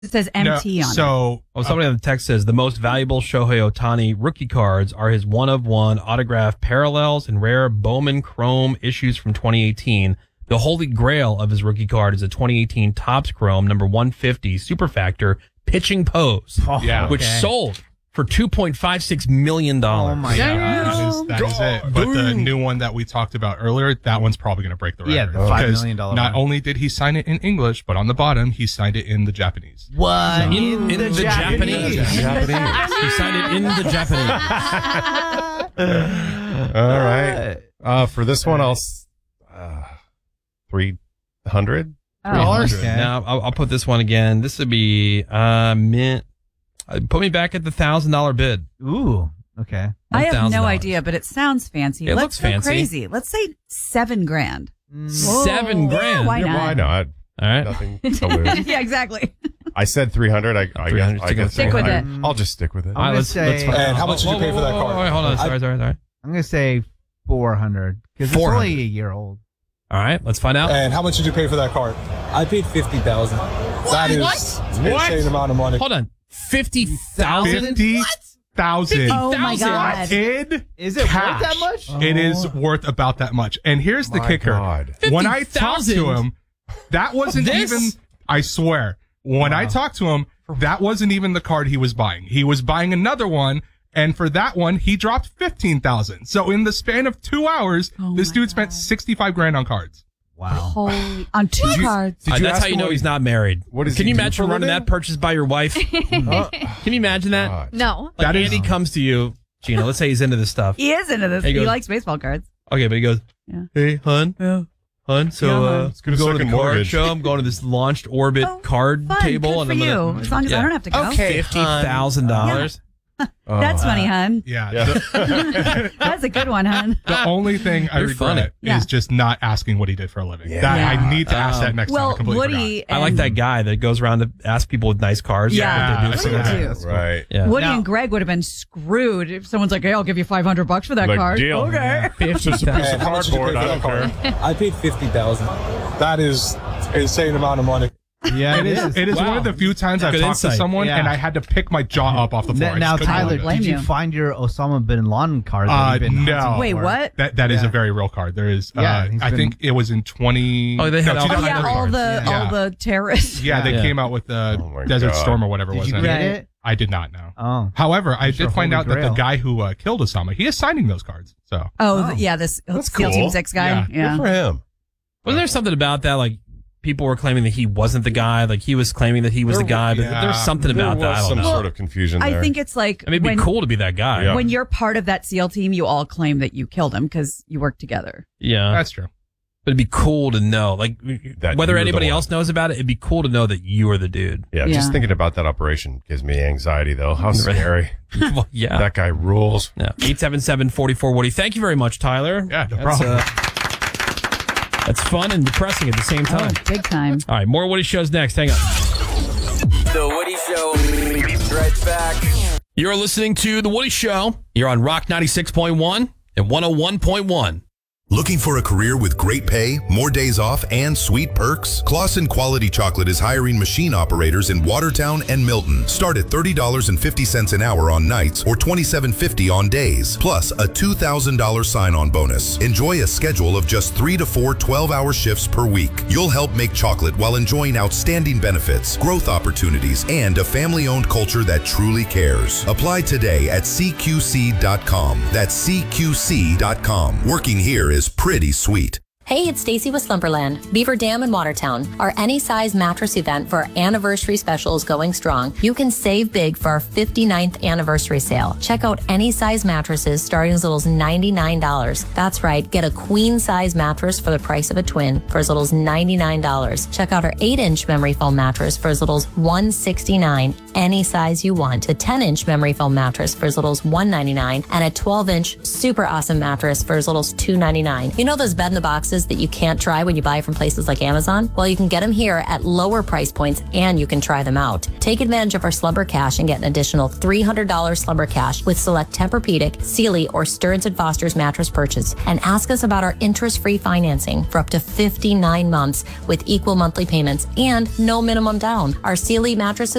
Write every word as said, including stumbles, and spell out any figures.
It says M T no, on so, it. Oh, somebody on the text says the most valuable Shohei Ohtani rookie cards are his one-of-one autographed parallels and rare Bowman Chrome issues from twenty eighteen. The holy grail of his rookie card is a twenty eighteen Topps Chrome number one fifty Super Factor pitching pose, Oh, Yeah. which okay. sold for two point five six million dollars. Oh, my Yeah, God. that is, that is it. But the new one that we talked about earlier, that one's probably going to break the record. Yeah, the five Because million dollar Not one. only did he sign it in English, but on the bottom, he signed it in the Japanese. What? In, in the, Japanese. Japanese. He signed it in the Japanese. All right. Uh, for this one, I'll s- uh, three hundred. Oh. Okay. Now, I'll, I'll put this one again. This would be uh, mint. Uh, put me back at the one thousand dollars bid. Ooh. Okay. I have one thousand no dollars. idea, but it sounds fancy. It Let's looks go fancy. crazy. Let's say seven grand. Seven Yeah, grand. why Yeah, not? why not? All right. Nothing to lose. Yeah, exactly. I said three hundred. I, I three hundred, guess, I stick with guess Stick with it. I'll just stick with it. All right, gonna let's, say- let's find And out. how much did you Whoa, pay whoa, for that whoa, card? whoa, wait, hold on. I- Sorry, sorry, sorry. I'm going to say four hundred because it's four hundred. only a year old. All right, let's find out. And how much did you pay for that card? I paid fifty thousand. That is What? an insane amount of money. Hold on. fifty thousand? Fifty thousand. Oh my God. Kid, Is it cash. worth that much? It is worth about that much. And here's the My kicker. God. When I talked to fifty thousand? him, that wasn't This? even, I swear, when I talked to him, that wasn't even the card he was buying. He was buying another one. And for that one, he dropped fifteen thousand. So in the span of two hours, Oh this my dude spent God. sixty-five grand on cards. Wow. Holy, on two cards. Did Uh, you that's ask how you him know what he's he- not married. what does Can he you do imagine for a running living? that purchase by your wife? Can you imagine that? God. No. Like That is- Andy comes to you, Gina. Let's say he's into this stuff. He is into this. He He, goes- likes baseball cards. Okay, but he goes, Yeah. "Hey, hun, Yeah. hun. So Yeah, hun. uh, Let's get a I'm going to the second card mortgage." show. I'm going to this launched orbit Oh, card Fun. table, Good and for I'm you. gonna As long as I Yeah. don't have to go. Okay. fifty thousand dollars. That's funny, hun. Yeah. Yeah. The, That's a good one, hun. the only thing I You're regret funny. Yeah. is just not asking what he did for a living. Yeah. That Yeah. I need to ask Um, that next time. I Well, completely Woody I like and- that guy that goes around to ask people with nice cars. Yeah. what they do. Yeah, Woody yeah. too. Right. Yeah. Woody Now- and Greg would have been screwed if someone's like, "Hey, I'll give you five hundred bucks for that Like, card." deal. Okay. It's just a piece of And how much did you pay cardboard. for I that don't card? care. I paid fifty thousand. That is an insane amount of money. Yeah, It is. It is Wow. one of the few times I've Good talked to insight. someone Yeah. and I had to pick my jaw up off the floor. Now, I now just couldn't Tyler, believe it. blame did you you. find your Osama bin Laden card? that Uh, you've been no. hunting Wait, for? what? That that is Yeah. a very real card. There is. Yeah, uh, he's I been- think it was in twenty. Oh, they had no, all- Oh two yeah, thousand all the cards. Yeah. all the terrorists. Yeah, they Yeah. came out with the Oh my Desert God. Storm or whatever it Did was. you then. get Right. it? I did not know. Oh. However, I It's your did find holy out that the grail. guy who uh, killed Osama, he is signing those cards. So Oh, Oh. th- yeah, this That's SEAL cool. Team Six guy. Yeah. Yeah. Good for him. Wasn't there something about that? Like people were claiming that he wasn't the guy. Like he was claiming that he was There the guy. But yeah. there was something There about was that. I don't some know. sort of confusion I there. think it's like I mean, it'd when, be cool to be that guy. Yeah. when you're part of that SEAL team, you all claim that you killed him because you work together. Yeah. that's true. But it'd be cool to know, like, That whether you were the anybody one. else knows about it, it'd be cool to know that you are the dude. yeah, Yeah. just thinking about that operation gives me anxiety, though. How scary. Well, yeah. That guy rules. yeah. eight seven seven, four four, Woody. Thank you very much, Tyler. Yeah, no That's, problem. uh, that's fun and depressing at the same Oh, time. big time. All right, more Woody shows next. Hang on. The Woody Show. Right back. You're listening to The Woody Show. You're on Rock ninety-six point one and one oh one point one. Looking for a career with great pay, more days off, and sweet perks? Clausen Quality Chocolate is hiring machine operators in Watertown and Milton. Start at thirty dollars and fifty cents an hour on nights or twenty-seven fifty on days, plus a two thousand dollars sign-on bonus. Enjoy a schedule of just three to four twelve-hour shifts per week. You'll help make chocolate while enjoying outstanding benefits, growth opportunities, and a family-owned culture that truly cares. Apply today at C Q C dot com. That's C Q C dot com. Working here is pretty sweet. Hey, it's Stacy with Slumberland, Beaver Dam in Watertown. Our any size mattress event for our anniversary special is going strong. You can save big for our fifty-ninth anniversary sale. Check out any size mattresses starting as little as ninety-nine dollars. That's right, get a queen size mattress for the price of a twin for as little as ninety-nine dollars. Check out our eight inch memory foam mattress for as little as one hundred sixty-nine dollars. Any size you want. A ten inch memory foam mattress for as little as one hundred ninety-nine dollars and a twelve inch super awesome mattress for as little as two hundred ninety-nine dollars. You know those bed in the boxes mattresses that you can't try when you buy from places like Amazon? Well, you can get them here at lower price points and you can try them out. Take advantage of our Slumber Cash and get an additional three hundred dollars Slumber Cash with select Tempur-Pedic, Sealy, or Stearns and Foster's mattress purchase. And ask us about our interest-free financing for up to fifty-nine months with equal monthly payments and no minimum down. Our Sealy mattresses